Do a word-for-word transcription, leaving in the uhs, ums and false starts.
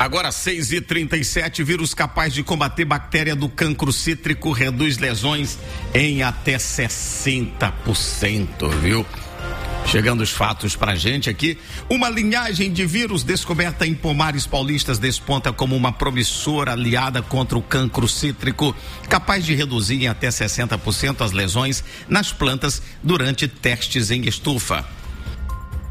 Agora seis e trinta e sete, vírus capaz de combater bactéria do cancro cítrico reduz lesões em até sessenta por cento, viu? Chegando os fatos pra gente aqui, uma linhagem de vírus descoberta em pomares paulistas desponta como uma promissora aliada contra o cancro cítrico, capaz de reduzir em até sessenta por cento as lesões nas plantas durante testes em estufa.